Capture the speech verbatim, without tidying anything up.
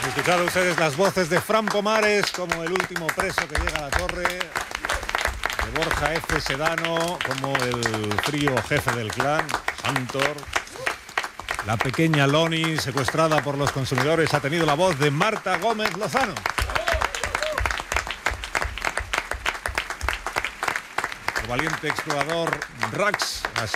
Escuchado ustedes las voces de Fran Pomares como el último preso que llega a la torre, de Borja F. Sedano como el frío jefe del clan, Santor. La pequeña Loni, secuestrada por los consumidores, ha tenido la voz de Marta Gómez Lozano. El valiente explorador Rax.